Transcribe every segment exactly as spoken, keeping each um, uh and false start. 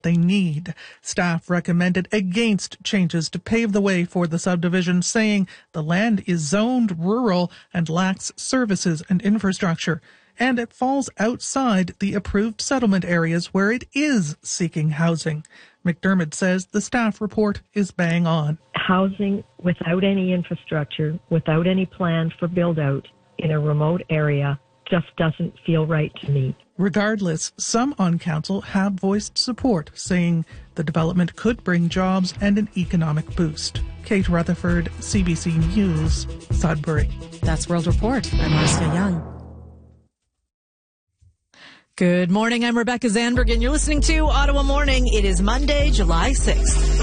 they need. Staff recommended against changes to pave the way for the subdivision, saying the land is zoned rural and lacks services and infrastructure, and it falls outside the approved settlement areas where it is seeking housing. McDermott says the staff report is bang on. Housing without any infrastructure, without any plan for build-out in a remote area just doesn't feel right to me. Regardless, some on council have voiced support, saying the development could bring jobs and an economic boost. Kate Rutherford, C B C News, Sudbury. That's World Report. I'm Marcia Young. Good morning. I'm Rebecca Zandberg, and you're listening to Ottawa Morning. It is Monday, July sixth.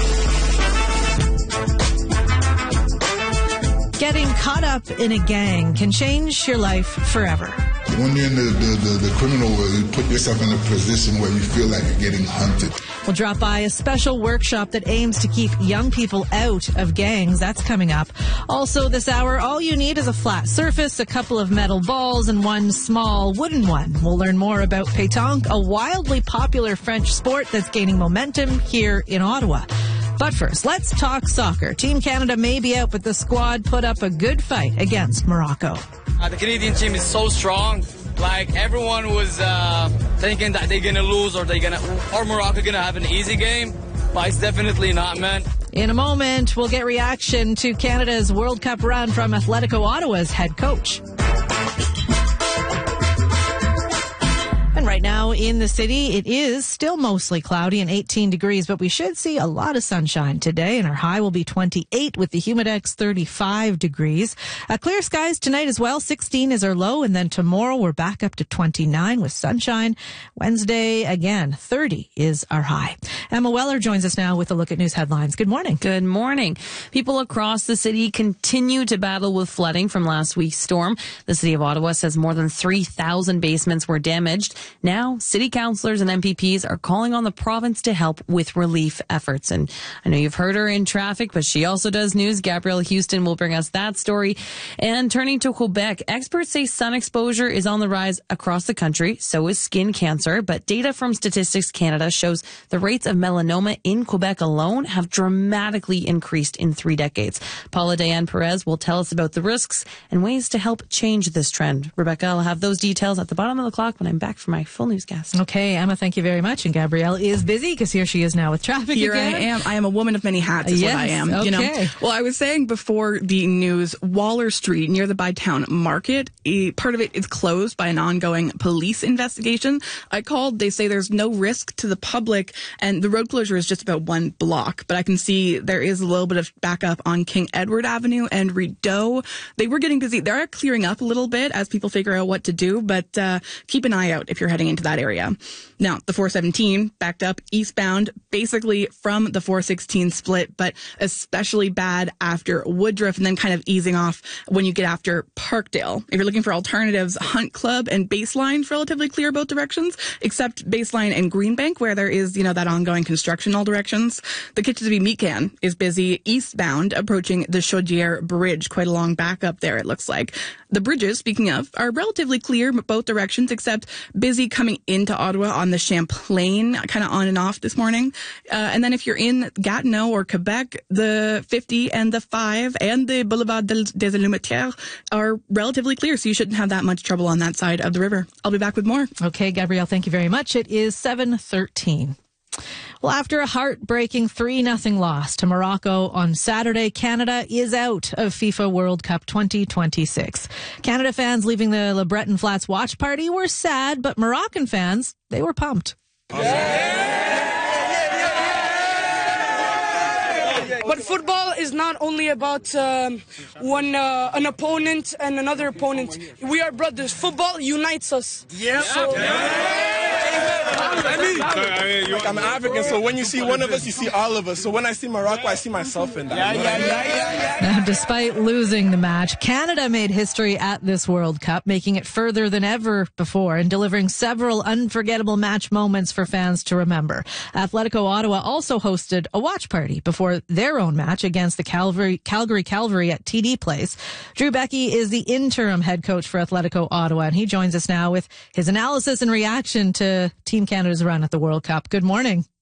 Getting caught up in a gang can change your life forever. When you're in the, the, the, the criminal world, you put yourself in a position where you feel like you're getting hunted. We'll drop by a special workshop that aims to keep young people out of gangs. That's coming up. Also this hour, all you need is a flat surface, a couple of metal balls, and one small wooden one. We'll learn more about pétanque, a wildly popular French sport that's gaining momentum here in Ottawa. But first, let's talk soccer. Team Canada may be out, but the squad put up a good fight against Morocco. Uh, the Canadian team is so strong. Like, everyone was uh, thinking that they're going to lose or they're gonna, or Morocco going to have an easy game, but it's definitely not, man. In a moment, we'll get reaction to Canada's World Cup run from Atletico Ottawa's head coach. And right now in the city, it is still mostly cloudy and eighteen degrees, but we should see a lot of sunshine today, and our high will be twenty-eight with the Humidex thirty-five degrees. Uh, clear skies tonight as well. sixteen is our low, and then tomorrow we're back up to twenty-nine with sunshine. Wednesday, again, thirty is our high. Emma Weller joins us now with a look at news headlines. Good morning. Good morning. People across the city continue to battle with flooding from last week's storm. The city of Ottawa says more than three thousand basements were damaged. Now, city councillors and M P Ps are calling on the province to help with relief efforts. And I know you've heard her in traffic, but she also does news. Gabrielle Houston will bring us that story. And turning to Quebec, experts say sun exposure is on the rise across the country. So is skin cancer. But data from Statistics Canada shows the rates of melanoma in Quebec alone have dramatically increased in three decades. Paula Diane Perez will tell us about the risks and ways to help change this trend. Rebecca, I'll have those details at the bottom of the clock when I'm back for my full newscast. Okay, Emma, thank you very much. And Gabrielle is busy because here she is now with traffic here again. I am. I am a woman of many hats is yes, what I am. Okay. You know? Well, I was saying before the news, Waller Street near the Bytown Market, a part of it is closed by an ongoing police investigation. I called. They say there's no risk to the public, and the road closure is just about one block. But I can see there is a little bit of backup on King Edward Avenue and Rideau. They were getting busy. They're clearing up a little bit as people figure out what to do, but uh, keep an eye out if you're heading into that area. Now, the four seventeen backed up eastbound, basically from the four sixteen split, but especially bad after Woodruff and then kind of easing off when you get after Parkdale. If you're looking for alternatives, Hunt Club and Baseline's relatively clear both directions, except Baseline and Greenbank, where there is, you know, that ongoing construction all directions. The Kitchesby Meat Can is busy eastbound, approaching the Chaudière Bridge, quite a long backup there, it looks like. The bridges, speaking of, are relatively clear both directions, except busy coming into Ottawa on the Champlain, kind of on and off this morning. Uh, and then if you're in Gatineau or Quebec, the fifty and the five and the Boulevard des Illumetières are relatively clear, so you shouldn't have that much trouble on that side of the river. I'll be back with more. Okay, Gabrielle, thank you very much. It is seven thirteen. Well, after a heartbreaking three nothing loss to Morocco on Saturday, Canada is out of FIFA World Cup twenty twenty-six. Canada fans leaving the Le Breton Flats watch party were sad, but Moroccan fans, they were pumped. But football is not only about um, one uh, an opponent and another opponent. We are brothers. Football unites us. Yeah. So, I mean, like, I'm African, so when you see one of us, you see all of us. So when I see Morocco, I see myself in that. Yeah, yeah, yeah, yeah, yeah. Now, despite losing the match, Canada made history at this World Cup, making it further than ever before and delivering several unforgettable match moments for fans to remember. Atletico Ottawa also hosted a watch party before their own match against the Calgary, Calgary Cavalry at T D Place. Drew Becky is the interim head coach for Atletico Ottawa, and he joins us now with his analysis and reaction to Team Canada's run at the World Cup. Good morning.